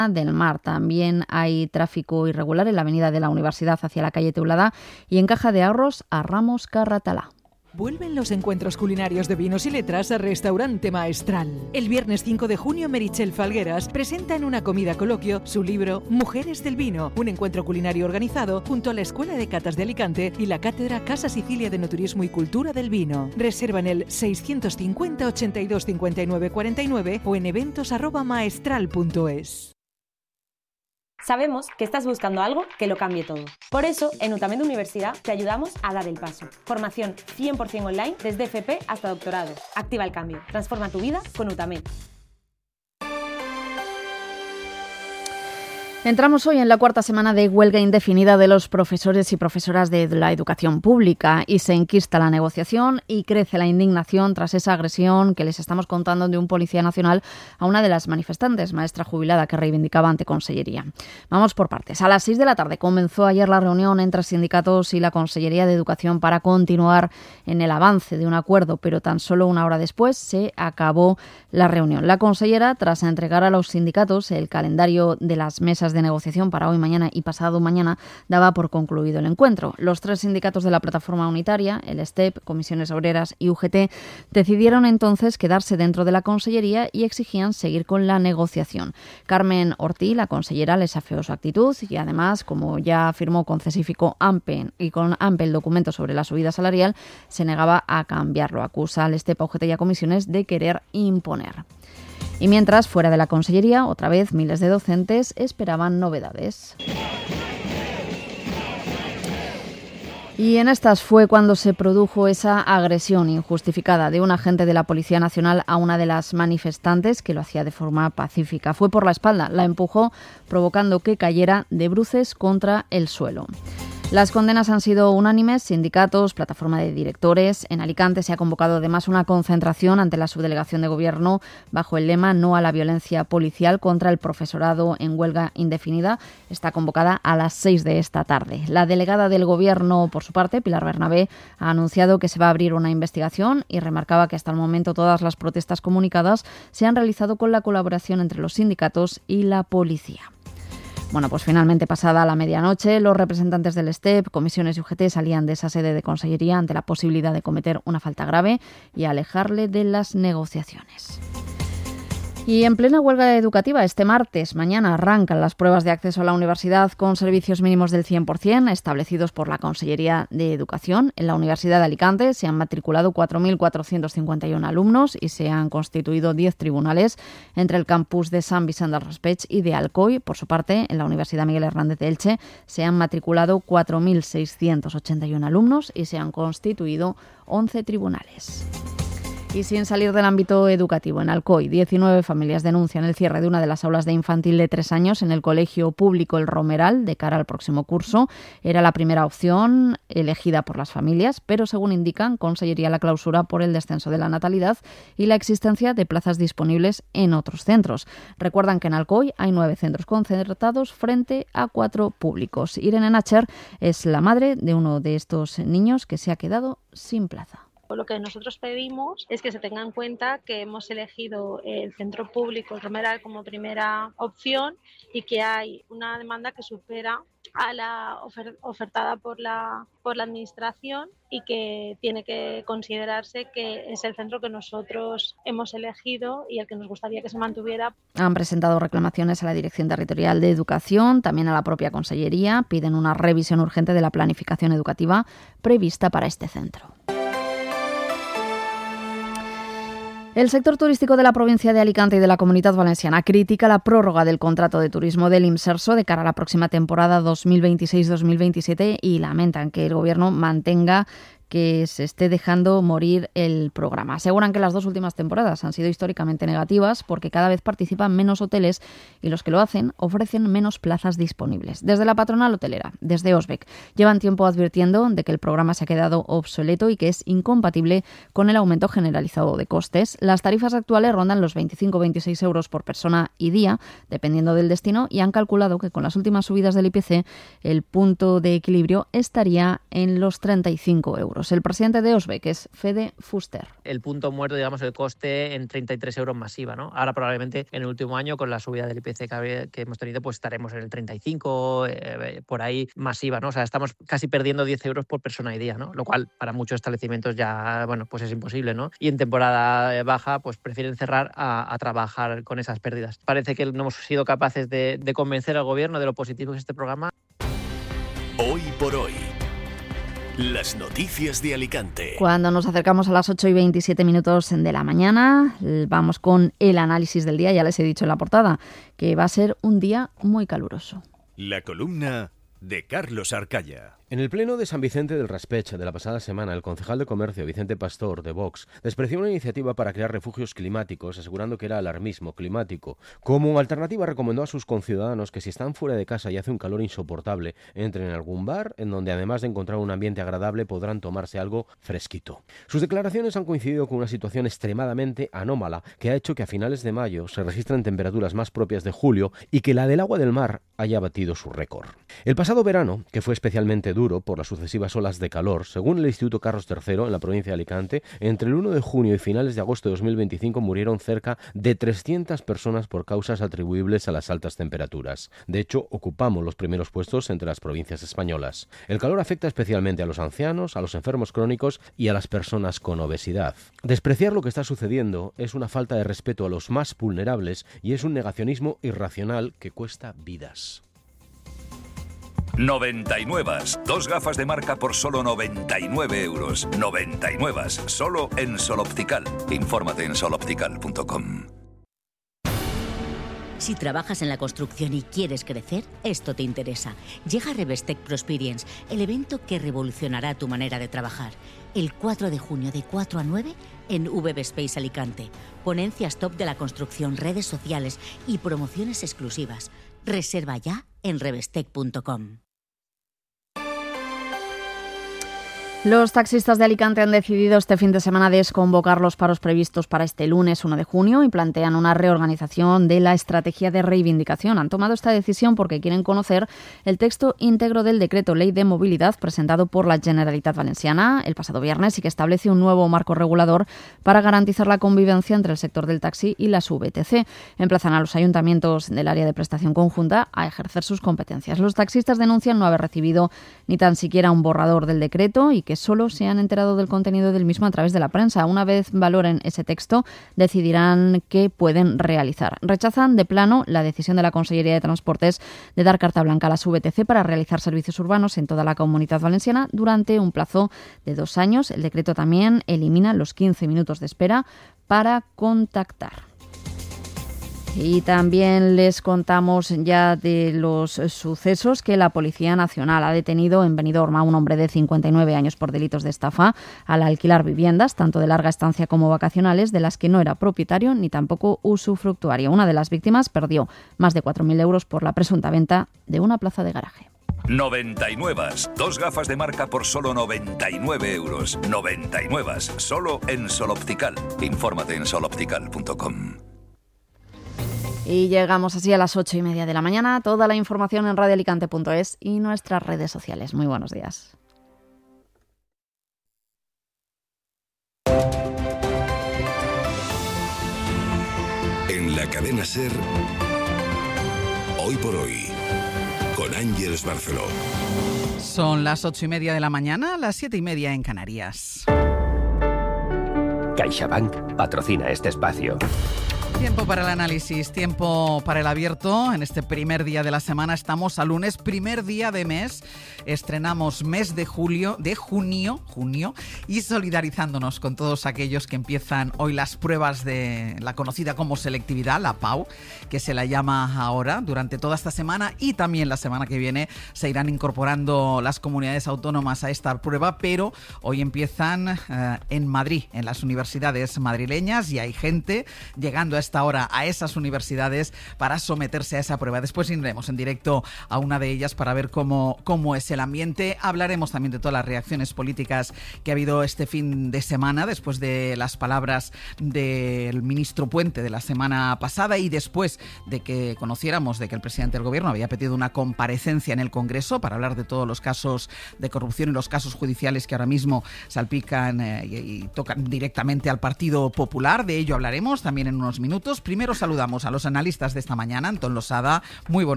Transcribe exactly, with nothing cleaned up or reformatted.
del Mar. También hay tráfico irregular en la avenida de la Universidad hacia la calle Teulada y en Caja de Ahorros a Ramos Carratalá. Vuelven los encuentros culinarios de vinos y letras a Restaurante Maestral. El viernes cinco de junio, Meritxell Falgueras presenta en una comida coloquio su libro Mujeres del Vino, un encuentro culinario organizado junto a la Escuela de Catas de Alicante y la Cátedra Casa Sicilia de Enoturismo y Cultura del Vino. Reserva en el seiscientos cincuenta, ochenta y dos, cincuenta y nueve, cuarenta y nueve o en eventos arroba maestral punto es. Sabemos que estás buscando algo que lo cambie todo. Por eso, en Utament Universidad te ayudamos a dar el paso. Formación cien por ciento online desde F P hasta doctorado. Activa el cambio. Transforma tu vida con Utament. Entramos hoy en la cuarta semana de huelga indefinida de los profesores y profesoras de la educación pública y se enquista la negociación y crece la indignación tras esa agresión que les estamos contando de un policía nacional a una de las manifestantes, maestra jubilada, que reivindicaba ante Consellería. Vamos por partes. A las seis de la tarde comenzó ayer la reunión entre sindicatos y la Consellería de Educación para continuar en el avance de un acuerdo, pero tan solo una hora después se acabó la reunión. La consellera, tras entregar a los sindicatos el calendario de las mesas de negociación para hoy, mañana y pasado mañana, daba por concluido el encuentro. Los tres sindicatos de la plataforma unitaria, el S T E P, Comisiones Obreras y U G T, decidieron entonces quedarse dentro de la Consellería y exigían seguir con la negociación. Carmen Ortí, la consellera, les afeó su actitud y además, como ya firmó con Cesifico AMPE y con AMPE el documento sobre la subida salarial, se negaba a cambiarlo. Acusa al S T E P, a U G T y a Comisiones de querer imponer. Y mientras, fuera de la Consellería, otra vez miles de docentes esperaban novedades. Y en estas fue cuando se produjo esa agresión injustificada de un agente de la Policía Nacional a una de las manifestantes que lo hacía de forma pacífica. Fue por la espalda, la empujó provocando que cayera de bruces contra el suelo. Las condenas han sido unánimes, sindicatos, plataforma de directores. En Alicante se ha convocado además una concentración ante la subdelegación de Gobierno bajo el lema No a la violencia policial contra el profesorado en huelga indefinida. Está convocada a las seis de esta tarde. La delegada del Gobierno, por su parte, Pilar Bernabé, ha anunciado que se va a abrir una investigación y remarcaba que hasta el momento todas las protestas comunicadas se han realizado con la colaboración entre los sindicatos y la policía. Bueno, pues finalmente pasada la medianoche, los representantes del S T E P, Comisiones y U G T salían de esa sede de Consellería ante la posibilidad de cometer una falta grave y alejarle de las negociaciones. Y en plena huelga educativa, este martes, mañana, arrancan las pruebas de acceso a la universidad con servicios mínimos del cien por ciento establecidos por la Consellería de Educación. En la Universidad de Alicante se han matriculado cuatro mil cuatrocientos cincuenta y uno alumnos y se han constituido diez tribunales entre el campus de Sant Vicent del Raspeig y de Alcoy. Por su parte, en la Universidad Miguel Hernández de Elche se han matriculado cuatro mil seiscientos ochenta y uno alumnos y se han constituido once tribunales. Y sin salir del ámbito educativo, en Alcoy, diecinueve familias denuncian el cierre de una de las aulas de infantil de tres años en el colegio público El Romeral de cara al próximo curso. Era la primera opción elegida por las familias, pero según indican, Consellería la clausura por el descenso de la natalidad y la existencia de plazas disponibles en otros centros. Recuerdan que en Alcoy hay nueve centros concertados frente a cuatro públicos. Irene Nacher es la madre de uno de estos niños que se ha quedado sin plaza. Lo que nosotros pedimos es que se tenga en cuenta que hemos elegido el centro público El Romeral como primera opción y que hay una demanda que supera a la ofer- ofertada por la, por la administración y que tiene que considerarse que es el centro que nosotros hemos elegido y el que nos gustaría que se mantuviera. Han presentado reclamaciones a la Dirección Territorial de Educación, también a la propia Consellería. Piden una revisión urgente de la planificación educativa prevista para este centro. El sector turístico de la provincia de Alicante y de la Comunitat Valenciana critica la prórroga del contrato de turismo del Imserso de cara a la próxima temporada dos mil veintiséis dos mil veintisiete y lamentan que el Gobierno mantenga que se esté dejando morir el programa. Aseguran que las dos últimas temporadas han sido históricamente negativas porque cada vez participan menos hoteles y los que lo hacen ofrecen menos plazas disponibles. Desde la patronal hotelera, desde Osbec, llevan tiempo advirtiendo de que el programa se ha quedado obsoleto y que es incompatible con el aumento generalizado de costes. Las tarifas actuales rondan los veinticinco a veintiséis euros por persona y día, dependiendo del destino, y han calculado que con las últimas subidas del I P C el punto de equilibrio estaría en los treinta y cinco euros. euros. El presidente de Osbeck es Fede Fuster. El punto muerto, digamos, el coste en treinta y tres euros masiva, ¿no? Ahora probablemente en el último año con la subida del I P C que, que hemos tenido, pues estaremos en el treinta y cinco, eh, por ahí masiva, ¿no? O sea, estamos casi perdiendo diez euros por persona y día, ¿no? Lo cual para muchos establecimientos ya, bueno, pues es imposible, ¿no? Y en temporada baja, pues prefieren cerrar a, a trabajar con esas pérdidas. Parece que no hemos sido capaces de, de convencer al gobierno de lo positivo que es este programa. Hoy por hoy. Las noticias de Alicante. Cuando nos acercamos a las ocho y veintisiete minutos de la mañana, vamos con el análisis del día. Ya les he dicho en la portada que va a ser un día muy caluroso. La columna de Carlos Arcaya. En el pleno de San Vicente del Raspeig de la pasada semana, el concejal de Comercio, Vicente Pastor, de Vox, despreció una iniciativa para crear refugios climáticos, asegurando que era alarmismo climático. Como alternativa, recomendó a sus conciudadanos que si están fuera de casa y hace un calor insoportable, entren en algún bar, en donde además de encontrar un ambiente agradable, podrán tomarse algo fresquito. Sus declaraciones han coincidido con una situación extremadamente anómala, que ha hecho que a finales de mayo se registren temperaturas más propias de julio y que la del agua del mar haya batido su récord. El pasado verano, que fue especialmente duro, por las sucesivas olas de calor, según el Instituto Carlos tercero en la provincia de Alicante, entre el uno de junio y finales de agosto de dos mil veinticinco murieron cerca de trescientas personas por causas atribuibles a las altas temperaturas. De hecho, ocupamos los primeros puestos entre las provincias españolas. El calor afecta especialmente a los ancianos, a los enfermos crónicos y a las personas con obesidad. Despreciar lo que está sucediendo es una falta de respeto a los más vulnerables y es un negacionismo irracional que cuesta vidas. noventa y nueve. Dos gafas de marca por solo noventa y nueve euros. noventa y nueve. Solo en Sol Optical. Infórmate en sol optical punto com. Si trabajas en la construcción y quieres crecer, esto te interesa. Llega Revestec Prosperience, el evento que revolucionará tu manera de trabajar. El cuatro de junio de cuatro a nueve en V B Space Alicante. Ponencias top de la construcción, redes sociales y promociones exclusivas. Reserva ya en revestec punto com. Los taxistas de Alicante han decidido este fin de semana desconvocar los paros previstos para este lunes uno de junio y plantean una reorganización de la estrategia de reivindicación. Han tomado esta decisión porque quieren conocer el texto íntegro del decreto ley de movilidad presentado por la Generalitat Valenciana el pasado viernes y que establece un nuevo marco regulador para garantizar la convivencia entre el sector del taxi y las V T C. Emplazan a los ayuntamientos del área de prestación conjunta a ejercer sus competencias. Los taxistas denuncian no haber recibido ni tan siquiera un borrador del decreto y que que solo se han enterado del contenido del mismo a través de la prensa. Una vez valoren ese texto, decidirán qué pueden realizar. Rechazan de plano la decisión de la Consellería de Transportes de dar carta blanca a las V T C para realizar servicios urbanos en toda la Comunitat Valenciana durante un plazo de dos años. El decreto también elimina los quince minutos de espera para contactar. Y también les contamos ya de los sucesos que la Policía Nacional ha detenido en Benidorm a un hombre de cincuenta y nueve años por delitos de estafa al alquilar viviendas, tanto de larga estancia como vacacionales, de las que no era propietario ni tampoco usufructuario. Una de las víctimas perdió más de cuatro mil euros por la presunta venta de una plaza de garaje. noventa y nueve. Dos gafas de marca por solo noventa y nueve euros. noventa y nueve. Solo en Sol Optical. Infórmate en sol optical punto com. Y llegamos así a las ocho y media de la mañana. Toda la información en radio alicante punto es y nuestras redes sociales. Muy buenos días. En la cadena SER, hoy por hoy, con Ángeles Barceló. Son las ocho y media de la mañana, las siete y media en Canarias. CaixaBank patrocina este espacio. Tiempo para el análisis, tiempo para el abierto. En este primer día de la semana estamos a lunes, primer día de mes. Estrenamos mes de julio, de junio, junio, y solidarizándonos con todos aquellos que empiezan hoy las pruebas de la conocida como selectividad, la P A U, que se la llama ahora. Durante toda esta semana y también la semana que viene se irán incorporando las comunidades autónomas a esta prueba, pero hoy empiezan eh, en Madrid, en las universidades madrileñas, y hay gente llegando a este esta hora a esas universidades para someterse a esa prueba. Después iremos en directo a una de ellas para ver cómo, cómo es el ambiente. Hablaremos también de todas las reacciones políticas que ha habido este fin de semana después de las palabras del ministro Puente de la semana pasada y después de que conociéramos de que el presidente del gobierno había pedido una comparecencia en el Congreso para hablar de todos los casos de corrupción y los casos judiciales que ahora mismo salpican eh, y, y tocan directamente al Partido Popular. De ello hablaremos también en unos minutos. Primero saludamos a los analistas de esta mañana. Antón Losada, muy buenos